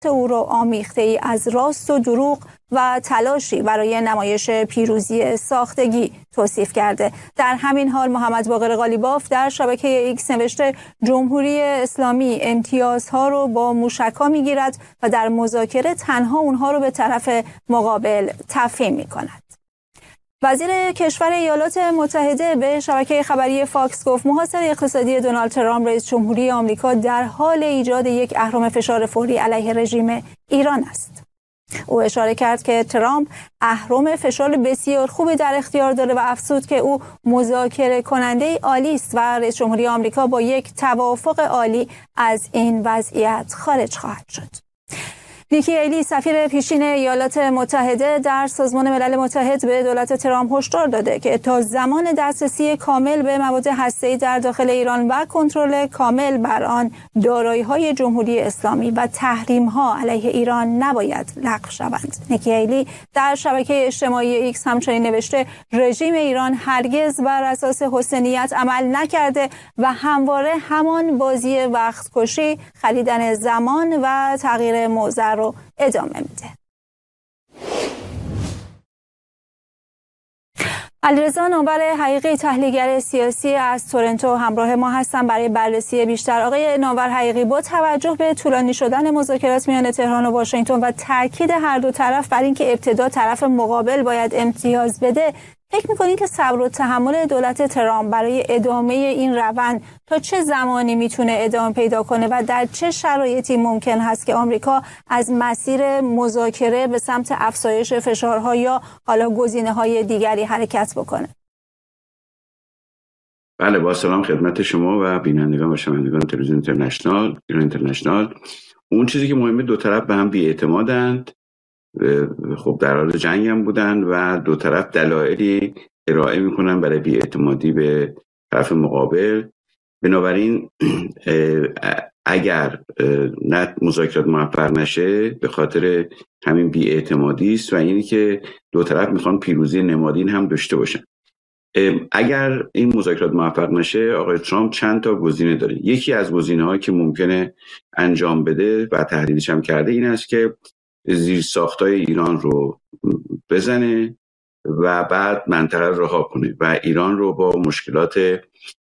او را آمیخته‌ای از راست و دروغ و تلاشی برای نمایش پیروزی ساختگی توصیف کرده. در همین حال محمد باقر قالیباف در شبکه ایکس نوشته جمهوری اسلامی امتیازها رو با موشک‌ها میگیرد و در مذاکره تنها اونها رو به طرف مقابل تفهیم میکند. وزیر کشور ایالات متحده به شبکه خبری فاکس گفت محاصره اقتصادی دونالد ترامپ رئیس جمهوری آمریکا در حال ایجاد یک اهرم فشار فوری علیه رژیم ایران است. او اشاره کرد که ترامپ اهرم فشار بسیار خوبی در اختیار داره و افزود که او مذاکره کننده عالی است و رئیس جمهوری آمریکا با یک توافق عالی از این وضعیت خارج خواهد شد. نیکی هیلی سفیر پیشین ایالات متحده در سازمان ملل متحد به دولت ترامپ هشدار داده که تا زمان دسترسی کامل به مواد هسته‌ای در داخل ایران و کنترل کامل بر آن، دارایی‌های جمهوری اسلامی و تحریم‌ها علیه ایران نباید لغو شوند. نیکی هیلی در شبکه اجتماعی ایکس همچنین نوشته رژیم ایران هرگز بر اساس حسن نیت عمل نکرده و همواره همان بازی وقت کشی، خریدن زمان و تغییر موضع رو ادامه میده. علیرضا ناور حقیقی تحلیلگر سیاسی از تورنتو همراه ما هستن برای بررسی بیشتر. آقای ناور حقیقی، با توجه به طولانی شدن مذاکرات میان تهران و واشنگتن و تاکید هر دو طرف بر اینکه ابتدا طرف مقابل باید امتیاز بده، فکر می‌کنید که صبر و تحمل دولت ترامپ برای ادامه این روند تا چه زمانی میتونه ادامه پیدا کنه و در چه شرایطی ممکن هست که آمریکا از مسیر مذاکره به سمت افزایش فشارها یا حالا گزینه‌های دیگری حرکت بکنه؟ بله، با سلام خدمت شما و بینندگان و شنوندگان تلویزیون اینترنشنال ایران اینترنشنال. اون چیزی که مهمه، دو طرف به هم بی‌اعتمادند. خب در حال جنگ هم بودن و دو طرف دلایلی ارائه میکنن برای بی‌اعتمادی به طرف مقابل. بنابراین اگر نه مذاکرات موفق نشه به خاطر همین بی‌اعتمادی است و اینی که دو طرف میخوان پیروزی نمادین هم داشته باشن. اگر این مذاکرات موفق نشه، آقای ترامپ چند تا گزینه داره. یکی از گزینه‌هایی که ممکنه انجام بده و تهدیدش هم کرده این است که زیرساختای ایران رو بزنه و بعد منطقه رو رها کنه و ایران رو با مشکلات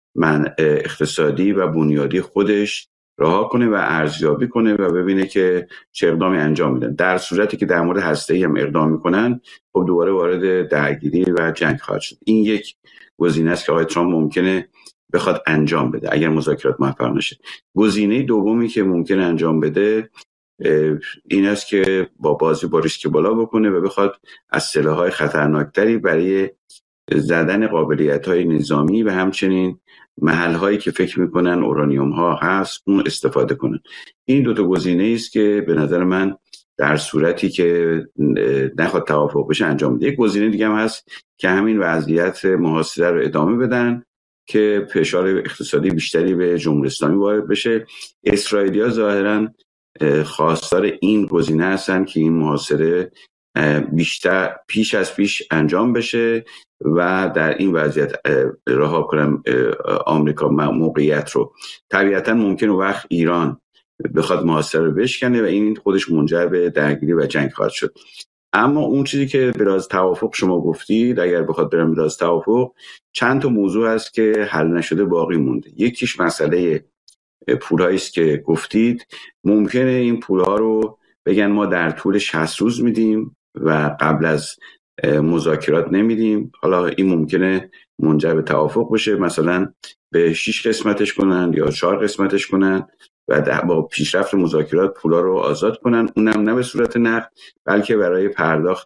اقتصادی و بنیادی خودش رها کنه و ارزیابی کنه و ببینه که چه اقدامی انجام میدن. در صورتی که در مورد هسته‌ای هم اقدام میکنن، خب دوباره وارد درگیری و جنگ خواهد شد. این یک گزینه است که آقای ترامپ ممکنه بخواد انجام بده اگر مذاکرات موفق نشه. گزینه دومی که ممکنه انجام بده این است که با ریسک بالا بکنه و بخواد از سلاح‌های خطرناکتری برای زدن قابلیت‌های نظامی و همچنین محل‌هایی که فکر می‌کنن اورانیوم‌ها هست اون استفاده کنن. این دو تا گزینه است که به نظر من در صورتی که نخواد توافق بشه انجام بده. یک گزینه دیگه هم هست که همین وضعیت محاصره رو ادامه بدن که فشار اقتصادی بیشتری به جمهوری اسلامی وارد بشه. اسرائیلی‌ها ظاهراً خواستار این گزینه هستن که این محاصره بیشتر پیش از پیش انجام بشه و در این وضعیت رها کنم آمریکا موقعیت رو. طبیعتا ممکنه وقت ایران بخواد محاصره رو بشکنه و این خودش منجر به درگیری و جنگ خواهد شد. اما اون چیزی که به راز توافق شما گفتید، اگر بخواد برم به راز توافق، چند تا موضوع هست که حل نشده باقی مونده. یکیش مسئله پولایی است که گفتید. ممکنه این پولها رو بگن ما در طول 60 روز میدیم و قبل از مذاکرات نمیدیم. حالا این ممکنه منجر به توافق بشه، مثلا به 6 قسمتش کنن یا 4 قسمتش کنن و با پیشرفت مذاکرات پولا رو آزاد کنن، اونم نه به صورت نقد بلکه برای پرداخت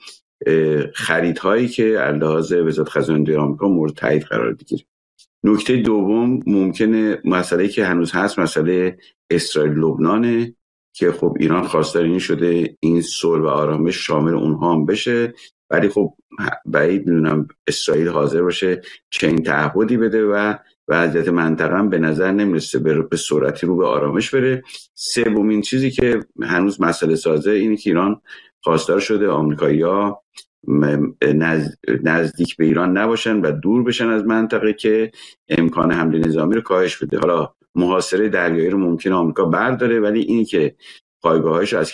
خریدهایی که لحاظ وزارت خزانه آمریکا مورد تایید قرار بگیره. نکته دوم ممکنه مسئله که هنوز هست، مسئله اسرائیل لبنانه که خب ایران خواستار این شده این صلح و آرامش شامل اونها هم بشه، ولی خب بعید میدونم اسرائیل حاضر باشه چنین تعهدی بده و وضعیت منطقه هم به نظر نمیرسه به سرعتی رو به آرامش بره. سومین چیزی که هنوز مسئله سازه اینه که ایران خواستار شده آمریکایی‌ها نزدیک به ایران نباشن و دور بشن از منطقه که امکان حمله نظامی رو کاهش بده. حالا محاصره دریایی رو ممکنه آمریکا برداره، ولی اینی که پایگاه‌هاش از